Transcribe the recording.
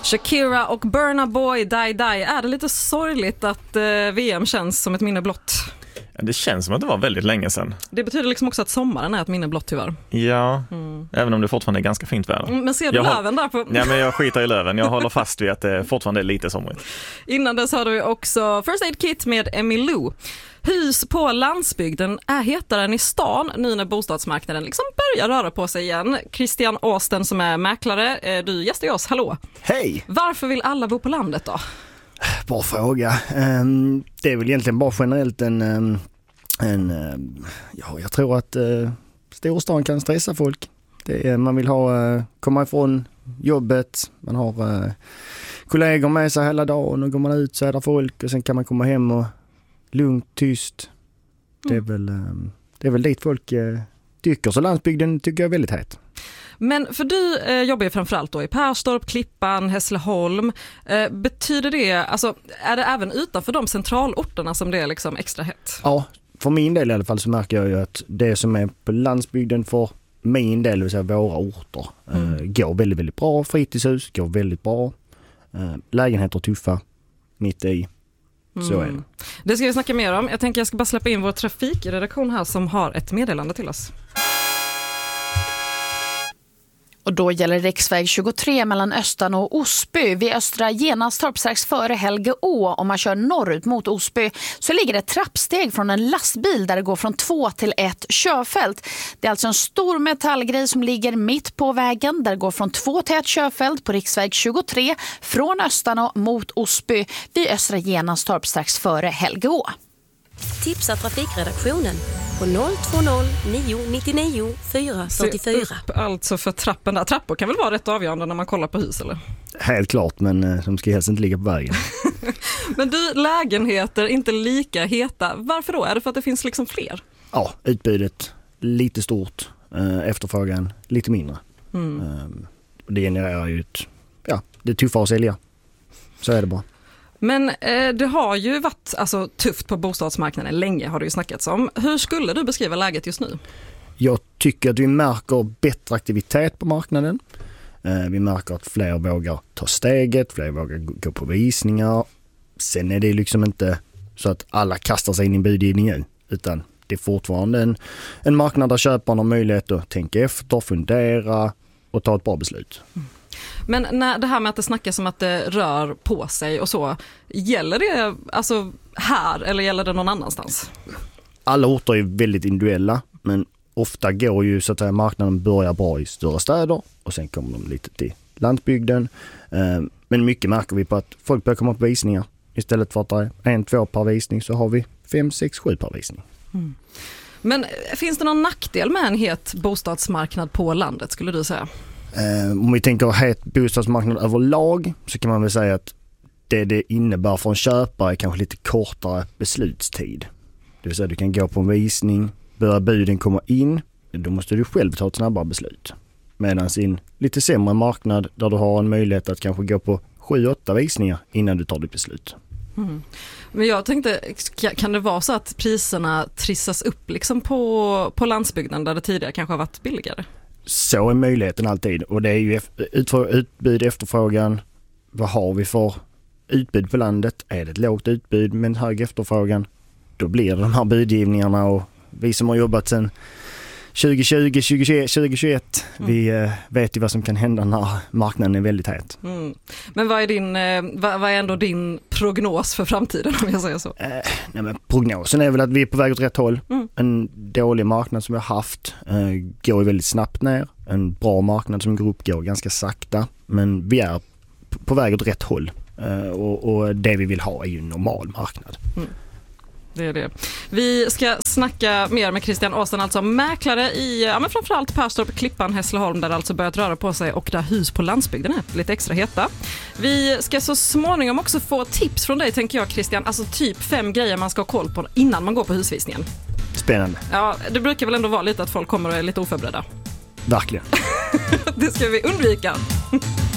Shakira och Burna Boy, Die Die. Är det lite sorgligt att VM känns som ett minne blott? Det känns som att det var väldigt länge sedan. Det betyder liksom också att sommaren är ett minne blott tyvärr. Ja, även om det fortfarande är ganska fint väder. Men ser du löven där på? Ja, men jag skiter i löven. Jag håller fast vid att det fortfarande är lite somrigt. Innan dess hade vi också First Aid Kit med Emmylou. Hus på landsbygden är hetare än i stan nu när bostadsmarknaden liksom börjar röra på sig igen. Christian Austen som är mäklare, du gästar oss, hallå. Hej! Varför vill alla bo på landet då? Bra fråga. Det är väl egentligen bara generellt jag tror att storstan kan stressa folk. Man vill komma ifrån jobbet, man har kollegor med sig hela dagen och går man ut så är det folk och sen kan man komma hem och lugnt, tyst. Det är väl dit folk tycker, så landsbygden tycker jag är väldigt het. Men för du jobbar ju framförallt då i Perstorp, Klippan, Hässleholm. Betyder det, alltså är det även utanför de centralorterna som det är liksom extra hett? Ja, för min del i alla fall så märker jag ju att det som är på landsbygden för min del, vill säga våra orter, går väldigt, väldigt bra. Fritidshus går väldigt bra. Lägenheter tuffa mitt i. Så är det. Det ska vi snacka mer om. Jag ska bara släppa in vår trafikredaktion här som har ett meddelande till oss. Och då gäller riksväg 23 mellan Östan och Osby vid Östra Genastorp strax före Helgeå. Om man kör norrut mot Osby så ligger det ett trappsteg från en lastbil där det går från 2 till 1 körfält. Det är alltså en stor metallgrej som ligger mitt på vägen där det går från 2 till 1 körfält på riksväg 23 från Östan och mot Osby vid Östra Genastorp strax före Helgeå. Tipsa trafikredaktionen på 020 999 444. Se upp alltså för trappen där. Trappor kan väl vara rätt avgörande när man kollar på hus, eller? Helt klart, men de ska helst inte ligga på vägen. Men du, lägenheter inte lika heta. Varför då? Är det för att det finns liksom fler? Ja, utbudet lite stort, efterfrågan lite mindre. Det genererar ju det är tuffare att sälja. Så är det bara. Men det har ju varit tufft på bostadsmarknaden länge, har det ju snackats om. Hur skulle du beskriva läget just nu? Jag tycker att vi märker bättre aktivitet på marknaden. Vi märker att fler vågar ta steget, fler vågar gå på visningar. Sen är det liksom inte så att alla kastar sig in i budgivningen, utan det är fortfarande en marknad där köparna har möjlighet att tänka efter, fundera och ta ett bra beslut. Men när det här med att det snackas om att det rör på sig och så, gäller det här eller gäller det någon annanstans? Alla orter är väldigt individuella, men ofta går ju så att säga marknaden börjar bra i större städer och sen kommer de lite till landsbygden. Men mycket märker vi på att folk börjar komma på visningar. Istället för att det är 1-2 per visning så har vi 5-6-7 per visning. Men finns det någon nackdel med en het bostadsmarknad på landet, skulle du säga? Om vi tänker het bostadsmarknad överlag så kan man väl säga att det innebär för en köpare är kanske lite kortare beslutstid. Det vill säga du kan gå på en visning, börjar buden komma in, då måste du själv ta ett snabbare beslut. Medan i en lite sämre marknad där du har en möjlighet att kanske gå på 7-8 visningar innan du tar ditt beslut. Men jag tänkte, kan det vara så att priserna trissas upp liksom på landsbygden där det tidigare kanske har varit billigare? Så är möjligheten alltid, och det är ju utbud, efterfrågan. Vad har vi för utbud på landet? Är det ett lågt utbud med en hög efterfrågan, då blir det de här budgivningarna, och vi som har jobbat sedan 2021, vi vet ju vad som kan hända när marknaden är väldigt het. Men vad är ändå din prognos för framtiden, om jag säger så? Prognosen är väl att vi är på väg åt rätt håll. En dålig marknad som vi har haft går väldigt snabbt ner. En bra marknad som går upp går ganska sakta. Men vi är på väg åt rätt håll. Och det vi vill ha är ju en normal marknad. Det är det. Vi ska snacka mer med Christian Austen, alltså mäklare i framförallt Perstorp, Klippan, Hässleholm, där det alltså börjat röra på sig och där hus på landsbygden är lite extra heta. Vi ska så småningom också få tips från dig, tänker jag, Christian. Alltså typ 5 grejer man ska ha koll på innan man går på husvisningen. Spännande. Ja, det brukar väl ändå vara lite att folk kommer och är lite oförberedda. Verkligen. Det ska vi undvika.